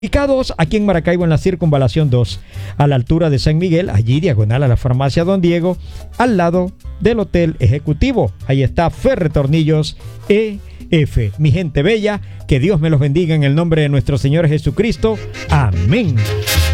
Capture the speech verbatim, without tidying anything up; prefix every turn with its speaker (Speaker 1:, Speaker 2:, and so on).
Speaker 1: Ubicados aquí en Maracaibo en la Circunvalación dos, a la altura de San Miguel, allí diagonal a la farmacia Don Diego, al lado del Hotel Ejecutivo. Ahí está Ferretornillos E F. Mi gente bella, que Dios me los bendiga en el nombre de nuestro Señor Jesucristo. Amén.